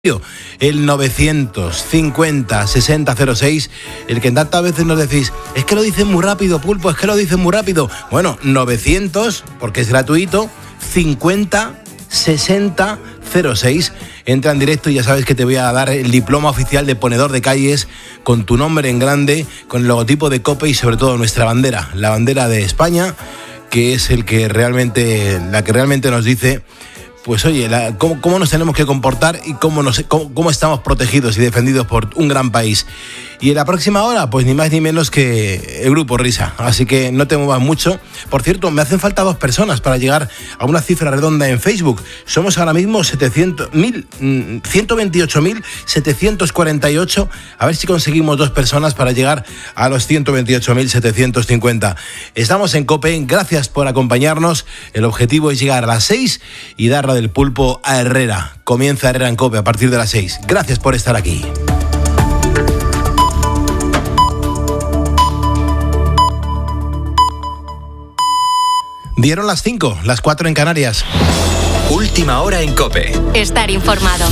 El 950-6006, el que tantas veces nos decís, es que lo dicen muy rápido, Pulpo, es que lo dicen muy rápido. Bueno, 900, porque es gratuito, 50-6006. Entra en directo y ya sabes que te voy a dar el diploma oficial de ponedor de calles con tu nombre en grande, con el logotipo de COPE y sobre todo nuestra bandera, la bandera de España, que es la que realmente nos dice, pues oye, cómo nos tenemos que comportar y cómo estamos protegidos y defendidos por un gran país. Y en la próxima hora, pues ni más ni menos que el Grupo Risa. Así que no te muevas mucho. Por cierto, me hacen falta 2 personas para llegar a una cifra redonda en Facebook. Somos ahora mismo 128.748. A ver si conseguimos 2 personas para llegar a los 128.750. Estamos en COPE. Gracias por acompañarnos. El objetivo es llegar a las 6 y dar la del pulpo a Herrera. Comienza Herrera en COPE a partir de las 6. Gracias por estar aquí. Dieron las 5, las 4 en Canarias. Última hora en COPE. Estar informado.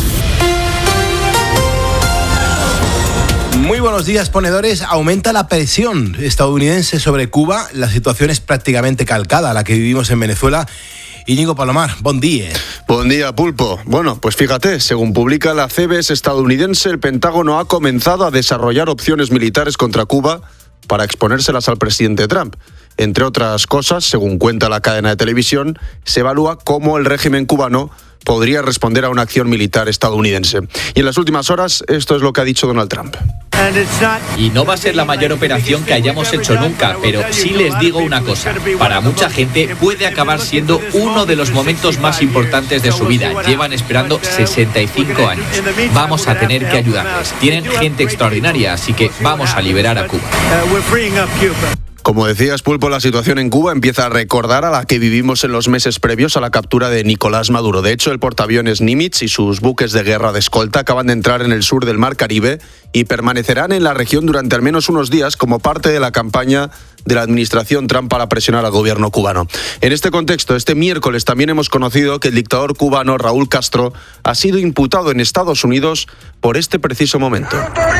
Muy buenos días, ponedores. Aumenta la presión estadounidense sobre Cuba. La situación es prácticamente calcada a la que vivimos en Venezuela. Íñigo Palomar, buen día. Buen día, Pulpo. Bueno, pues fíjate, según publica la CBS estadounidense, el Pentágono ha comenzado a desarrollar opciones militares contra Cuba para exponérselas al presidente Trump. Entre otras cosas, según cuenta la cadena de televisión, se evalúa cómo el régimen cubano podría responder a una acción militar estadounidense. Y en las últimas horas, esto es lo que ha dicho Donald Trump. Y no va a ser la mayor operación que hayamos hecho nunca, pero sí les digo una cosa. Para mucha gente puede acabar siendo uno de los momentos más importantes de su vida. Llevan esperando 65 años. Vamos a tener que ayudarles. Tienen gente extraordinaria, así que vamos a liberar a Cuba. Como decías, Pulpo, la situación en Cuba empieza a recordar a la que vivimos en los meses previos a la captura de Nicolás Maduro. De hecho, el portaaviones Nimitz y sus buques de guerra de escolta acaban de entrar en el sur del Mar Caribe y permanecerán en la región durante al menos unos días como parte de la campaña de la administración Trump para presionar al gobierno cubano. En este contexto, este miércoles también hemos conocido que el dictador cubano Raúl Castro ha sido imputado en Estados Unidos por este preciso momento.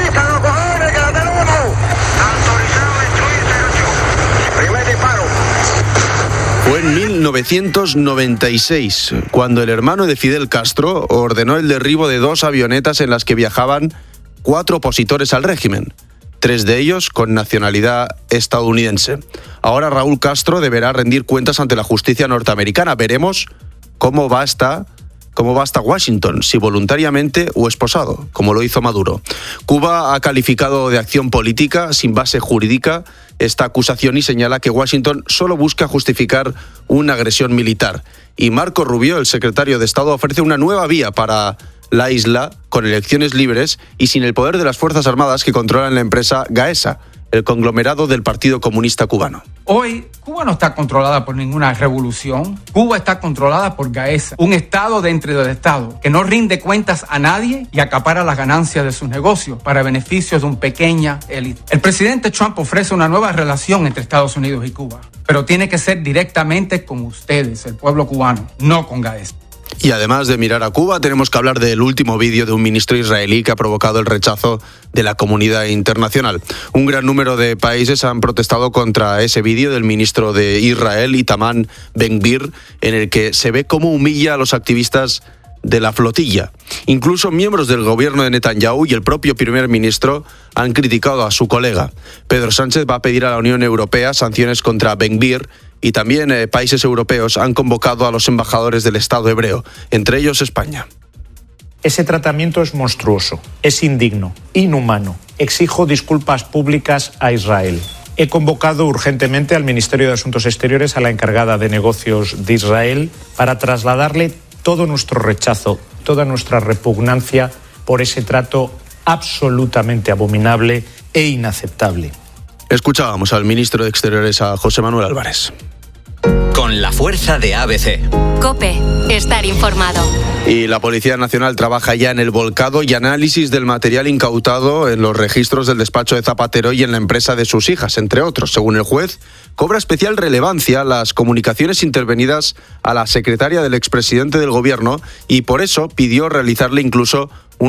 Fue en 1996, cuando el hermano de Fidel Castro ordenó el derribo de 2 avionetas en las que viajaban 4 opositores al régimen, 3 de ellos con nacionalidad estadounidense. Ahora Raúl Castro deberá rendir cuentas ante la justicia norteamericana. Veremos cómo va hasta Washington, si voluntariamente o esposado, como lo hizo Maduro. Cuba ha calificado de acción política sin base jurídica esta acusación y señala que Washington solo busca justificar una agresión militar. Y Marco Rubio, el secretario de Estado, ofrece una nueva vía para la isla, con elecciones libres y sin el poder de las Fuerzas Armadas que controlan la empresa Gaesa, el conglomerado del Partido Comunista Cubano. Hoy, Cuba no está controlada por ninguna revolución. Cuba está controlada por Gaesa, un estado dentro del estado que no rinde cuentas a nadie y acapara las ganancias de sus negocios para beneficios de una pequeña élite. El presidente Trump ofrece una nueva relación entre Estados Unidos y Cuba, pero tiene que ser directamente con ustedes, el pueblo cubano, no con Gaesa. Y además de mirar a Cuba, tenemos que hablar del último vídeo de un ministro israelí que ha provocado el rechazo de la comunidad internacional. Un gran número de países han protestado contra ese vídeo del ministro de Israel, Itamar Ben-Gvir, en el que se ve cómo humilla a los activistas de la flotilla. Incluso miembros del gobierno de Netanyahu y el propio primer ministro han criticado a su colega. Pedro Sánchez va a pedir a la Unión Europea sanciones contra Ben-Gvir y también países europeos han convocado a los embajadores del Estado hebreo, entre ellos España. Ese tratamiento es monstruoso, es indigno, inhumano. Exijo disculpas públicas a Israel. He convocado urgentemente al Ministerio de Asuntos Exteriores, a la encargada de negocios de Israel, para trasladarle todo nuestro rechazo, toda nuestra repugnancia por ese trato absolutamente abominable e inaceptable. Escuchábamos al ministro de Exteriores, a José Manuel Álvarez. Con la fuerza de ABC. COPE. Estar informado. Y la Policía Nacional trabaja ya en el volcado y análisis del material incautado en los registros del despacho de Zapatero y en la empresa de sus hijas, entre otros. Según el juez, cobra especial relevancia las comunicaciones intervenidas a la secretaria del expresidente del gobierno y por eso pidió realizarle incluso